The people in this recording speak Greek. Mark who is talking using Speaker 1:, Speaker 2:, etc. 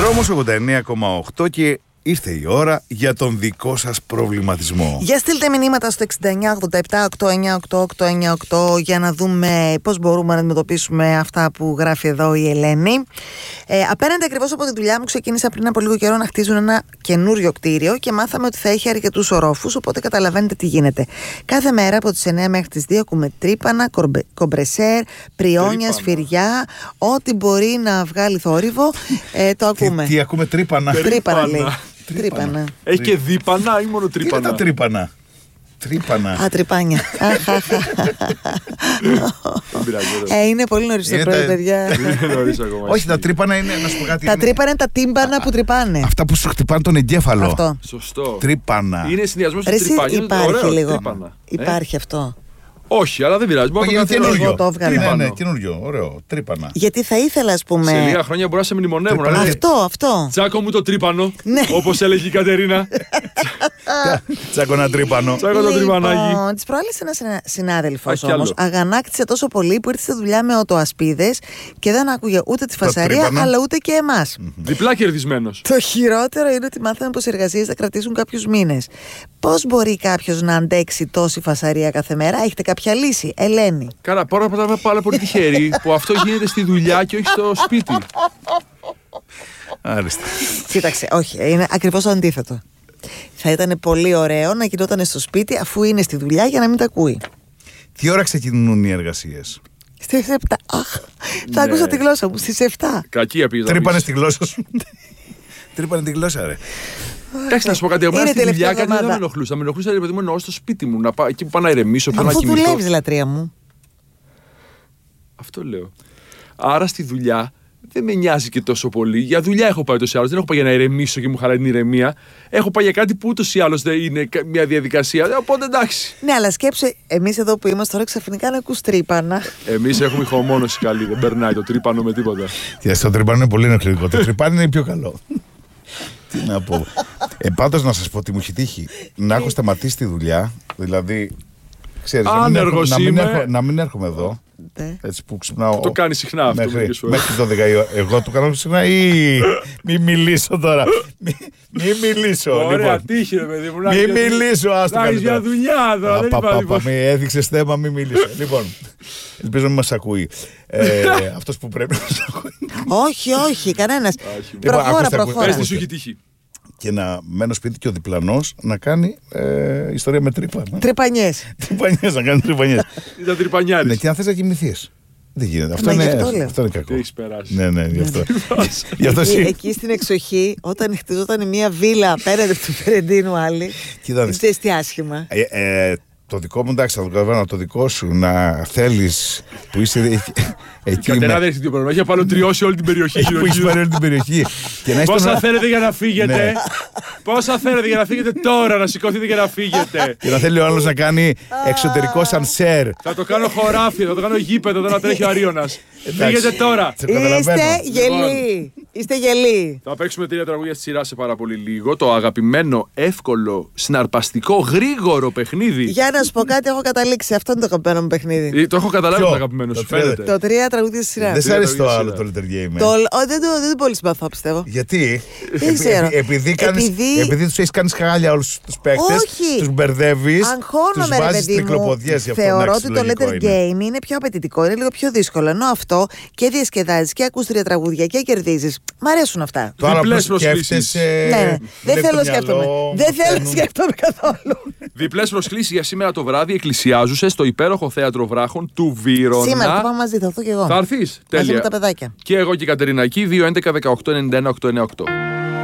Speaker 1: Δρόμος 89,8 και ήρθε η ώρα για τον δικό σας προβληματισμό.
Speaker 2: Για στείλτε μηνύματα στο 6987-898-898 για να δούμε πώς μπορούμε να αντιμετωπίσουμε αυτά που γράφει εδώ η Ελένη. Απέναντι ακριβώς από τη δουλειά μου ξεκίνησα πριν από λίγο καιρό να χτίζουν ένα καινούριο κτίριο και μάθαμε ότι θα έχει αρκετούς ορόφους, οπότε καταλαβαίνετε τι γίνεται. Κάθε μέρα από τις 9 μέχρι τις 2 ακούμε τρύπανα, κομπρεσέρ, πριόνια, σφυριά, ό,τι μπορεί να βγάλει θόρυβο, το ακούμε.
Speaker 1: Τι ακούμε, τρύπανα.
Speaker 2: Τρύπανα λέει. Τρύπανα.
Speaker 3: Έχει και δίπανα ή μόνο
Speaker 1: Τι είναι
Speaker 3: τρύπανα?
Speaker 1: τα τρύπανα? Τρύπανα.
Speaker 2: Α, τρυπάνια. Είναι πολύ νωρίς το πρωί, παιδιά.
Speaker 1: Όχι, τα τρύπανα είναι, να σου πω κάτι.
Speaker 2: Τα τρύπανα είναι τα τύμπανα που τρυπάνε.
Speaker 1: Αυτά που σου χτυπάνε τον εγκέφαλο.
Speaker 2: Αυτό.
Speaker 3: Σωστό.
Speaker 1: Τρύπανα.
Speaker 3: Είναι συνδυασμός του
Speaker 2: Ρε, εσύ,
Speaker 3: τρυπάνιου.
Speaker 2: υπάρχει λίγο.
Speaker 3: Τρύπανα.
Speaker 2: Υπάρχει αυτό.
Speaker 3: Όχι, αλλά δεν πειράζει. Μπορεί να
Speaker 1: Είναι
Speaker 3: το κάνω
Speaker 1: καινούριο.
Speaker 2: Εγώ το έβγαλα.
Speaker 1: Ναι, καινούριο. Ωραίο. Τρύπανα.
Speaker 2: Γιατί θα ήθελα, ας
Speaker 3: σε
Speaker 2: πούμε.
Speaker 3: λίγα χρόνια μπορεί να σε μνημονεύουν.
Speaker 1: Τρύπανα.
Speaker 2: Αυτό.
Speaker 3: Τσάκο μου το τρύπανο.
Speaker 2: Ναι.
Speaker 3: Όπως έλεγε η Κατερίνα.
Speaker 1: Τσάκωνα τρύπανο.
Speaker 3: Τσάκο το τρυπανάκι.
Speaker 2: Λοιπόν, τις προάλλες ένας συνάδελφος
Speaker 3: κι άλλο.
Speaker 2: όμως αγανάκτησε τόσο πολύ που ήρθε στη δουλειά με οτοασπίδες και δεν άκουγε ούτε τη φασαρία
Speaker 1: τρύπανα.
Speaker 2: αλλά ούτε και εμάς.
Speaker 3: Διπλά κερδισμένος.
Speaker 2: Το χειρότερο είναι ότι μάθαμε πως οι εργασίες θα κρατήσουν κάποιους μήνες. Πώς μπορεί κάποιος να αντέξει τόση φασαρία κάθε μέρα? Έχετε κάποια λύση? Ελένη.
Speaker 3: Καλά, πρώτα απ' όλα είμαι πάρα πολύ τυχερή που αυτό γίνεται στη δουλειά και όχι στο σπίτι.
Speaker 1: Άριστα.
Speaker 2: Κοίταξε, όχι, είναι ακριβώς το αντίθετο. Θα ήταν πολύ ωραίο να γινόταν στο σπίτι αφού είναι στη δουλειά για να μην τα ακούει.
Speaker 1: Τι ώρα ξεκινούν οι εργασίες?
Speaker 2: Στις 7. Αχ, θα άκουσα τη γλώσσα μου. Στις 7.
Speaker 3: Κακή απειλή.
Speaker 1: Τρύπανε στη γλώσσα σου. Τρύπανε τη γλώσσα, ρε.
Speaker 3: Εντάξει, να σου πω κάτι. Εγώ
Speaker 2: Είναι
Speaker 3: στη δουλειά
Speaker 2: τελευταία
Speaker 3: κάτι δεν με
Speaker 2: εβδομάδα.
Speaker 3: ενοχλούσε. Με ενοχλούσε, επειδή μου εννοώ στο σπίτι μου. Να πάω, εκεί που πάω να ηρεμήσω, θέλω να
Speaker 2: Αφού
Speaker 3: κοιμηθώ.
Speaker 2: δουλεύεις, λατρεία μου.
Speaker 3: Αυτό λέω. Άρα στη δουλειά δεν με νοιάζει και τόσο πολύ. Για δουλειά έχω πάει ούτως ή άλλως. Δεν έχω πάει για να ηρεμήσω και μου χαλάει την ηρεμία. Έχω πάει για κάτι που ούτως ή άλλως δεν είναι μια διαδικασία. Οπότε εντάξει.
Speaker 2: Ναι, αλλά σκέψε, εμείς εδώ που είμαστε τώρα ξαφνικά να ακούς τρύπανα.
Speaker 3: Εμείς έχουμε ηχομόνωση καλή. Δεν περνάει το τρύπανο με τίποτα.
Speaker 1: Και στο τρυπάνο είναι πολύ ενοχλητικό. Το τρυπάνο είναι πιο καλό. Τι να πω. Πάντως να σας πω ότι μου έχει τύχει να έχω σταματήσει τη δουλειά. Δηλαδή, ξέρεις,
Speaker 3: Άνεργος είμαι.
Speaker 1: να μην έρχομαι εδώ.
Speaker 2: Ναι.
Speaker 1: Έτσι που ξυπνάω.
Speaker 3: Το κάνει συχνά αυτό.
Speaker 1: Μέχρι 12 η ώρα. Εγώ το κάνω συχνά ή μη μιλήσω τώρα. Μη μιλήσω.
Speaker 3: Ωραία,
Speaker 1: Λοιπόν.
Speaker 3: τύχη ρε παιδί μου.
Speaker 1: Μη μιλήσω, άστο
Speaker 3: Να έχεις
Speaker 1: καλύτερα.
Speaker 3: μια δουλειά τώρα. Δεν υπάρχει.
Speaker 1: Με έδειξες θέμα, μη μιλήσω. Λοιπόν, ελπίζω να μην μας ακούει. Αυτός που πρέπει να μας ακούει.
Speaker 2: Όχι, κανένας.
Speaker 1: Λοιπόν, ακούστε,
Speaker 2: Προχώρα.
Speaker 3: Πες τι σου έχει τύχει.
Speaker 1: Και να μένω σπίτι και ο διπλανός να κάνει ιστορία με τρύπα.
Speaker 2: Τρυπανιές.
Speaker 1: Τρυπανιές, να κάνει τρυπανιές.
Speaker 3: Ήταν
Speaker 1: Ναι,
Speaker 3: τρυπανιάρης.
Speaker 1: και αν θες να κοιμηθείς. Δεν γίνεται. Αυτό
Speaker 2: Μα γι'
Speaker 1: είναι,
Speaker 2: αυτό λέω.
Speaker 1: αυτό είναι κακό.
Speaker 3: Τι έχεις περάσει.
Speaker 1: Ναι, γι' αυτό. Γι' αυτό εσύ.
Speaker 2: Εκεί στην εξοχή, όταν χτιζόταν μια βίλα απέναντι του Φερεντίνου άλλη.
Speaker 1: Κοίτα,
Speaker 2: Ξέρεις τι άσχημα.
Speaker 1: Το δικό μου, εντάξει, θα το καταλαβαίνω. Το δικό σου να θέλεις που είσαι εκεί.
Speaker 3: Κατερά δεν έχει δύο πρόβλημα. Έχει απαλωτριώσει όλη την περιοχή.
Speaker 1: Που έχεις πάρει όλη την περιοχή. Και να
Speaker 3: Πόσα θέλετε για να φύγετε?
Speaker 1: Ναι.
Speaker 3: Πόσα θέλετε για να φύγετε τώρα, να σηκωθείτε και να φύγετε?
Speaker 1: Και να θέλει ο άλλος να κάνει εξωτερικό σανσέρ.
Speaker 3: Θα το κάνω χωράφι, θα το κάνω γήπεδο, εδώ να τρέχει ο Αρίωνας. Φύγετε τώρα.
Speaker 1: Το καταλαβαίνω.
Speaker 2: Είστε γελοί.
Speaker 3: Θα παίξουμε 3 τραγούδια στη σειρά σε πάρα πολύ λίγο. Το αγαπημένο, εύκολο, συναρπαστικό, γρήγορο παιχνίδι.
Speaker 2: Για να σου πω κάτι, έχω καταλήξει. Αυτό είναι το αγαπημένο μου παιχνίδι.
Speaker 3: Το έχω καταλάβει
Speaker 1: Ποιο?
Speaker 3: το αγαπημένο σου,
Speaker 1: Το τρία.
Speaker 3: φαίνεται.
Speaker 2: Το 3 τραγούδια στη σειρά.
Speaker 1: Δεν σ' αρέσει το
Speaker 3: τραγούδια
Speaker 1: άλλο
Speaker 3: σειρά.
Speaker 1: το Little Game.
Speaker 2: Δεν το πολύ συμπαθώ, πιστεύω.
Speaker 1: Γιατί?
Speaker 2: Δεν ξέρω.
Speaker 1: Επειδή τους έχεις κάνει χάλια όλους τους παίκτες,
Speaker 2: Όχι.
Speaker 1: τους μπερδεύεις, τους
Speaker 2: Αγχώνομαι, ρε
Speaker 1: βάζεις
Speaker 2: παιδί μου.
Speaker 1: τρικλοποδιές. γι' αυτό,
Speaker 2: Θεωρώ
Speaker 1: εντάξει,
Speaker 2: ότι το
Speaker 1: λογικό
Speaker 2: letter
Speaker 1: είναι.
Speaker 2: game είναι πιο απαιτητικό, είναι λίγο πιο δύσκολο. Ενώ αυτό και διασκεδάζεις και ακούς 3 τραγούδια και κερδίζεις. Μ' αρέσουν αυτά.
Speaker 1: Το άλλο που
Speaker 3: Διπλές προσκλήσεις.
Speaker 1: σκέφτεσαι.
Speaker 2: Ναι, δεν
Speaker 1: βλέπει
Speaker 2: θέλω
Speaker 1: το
Speaker 2: να σκέφτομαι.
Speaker 1: μυαλό,
Speaker 2: Δεν θέλω να
Speaker 1: μαθαίνουν.
Speaker 2: σκέφτομαι καθόλου.
Speaker 3: Διπλές προσκλήσεις για σήμερα το βράδυ εκκλησιάζουσε στο υπέροχο θέατρο βράχων του Βύρωνα.
Speaker 2: Σήμερα θα πάμε μαζί, θα έρθω κι εγώ.
Speaker 3: Θα έρθεις.
Speaker 2: Μαζί
Speaker 3: Τέλεια.
Speaker 2: με τα παιδάκια.
Speaker 3: Και εγώ και η Κατερινακή, 2-11-18-91-898.